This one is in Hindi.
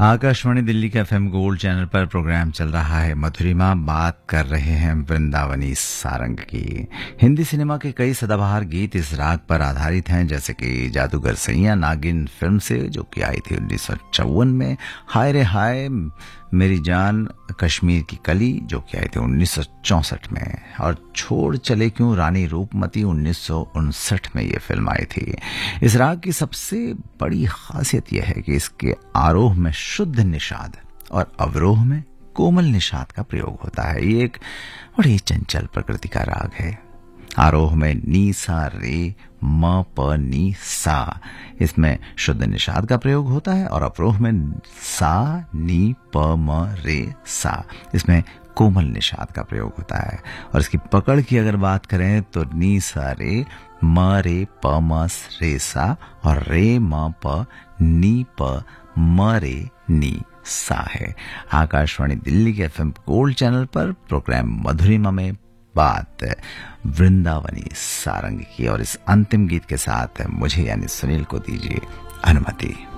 आकाशवाणी दिल्ली के एफएम गोल्ड चैनल पर प्रोग्राम चल रहा है मधुरिमा। बात कर रहे हैं वृंदावनी सारंग की। हिंदी सिनेमा के कई सदाबहार गीत इस राग पर आधारित हैं, जैसे कि जादूगर सैया नागिन फिल्म से, जो कि आई थी 1954 में, हाय रे हाय मेरी जान कश्मीर की कली, जो कि आई थी 1964 में, और छोड़ चले क्यों रानी रूपमती 1959 में ये फिल्म आई थी। इस राग की सबसे बड़ी खासियत यह है कि इसके आरोह में शुद्ध निषाद और अवरोह में कोमल निषाद का प्रयोग होता है। ये एक बड़ी चंचल प्रकृति का राग है। आरोह में नी सा रे म प नी सा, इसमें शुद्ध निषाद का प्रयोग होता है, और अवरोह में सा नी प म रे सा, इसमें कोमल निषाद का प्रयोग होता है। और इसकी पकड़ की अगर बात करें तो नी सा रे म रे प म रे सा और रे म प नी प म रे नी सा है। आकाशवाणी दिल्ली के एफएम गोल्ड चैनल पर प्रोग्राम मधुरिमा में बात वृंदावनी सारंग की, और इस अंतिम गीत के साथ मुझे यानी सुनील को दीजिए अनुमति।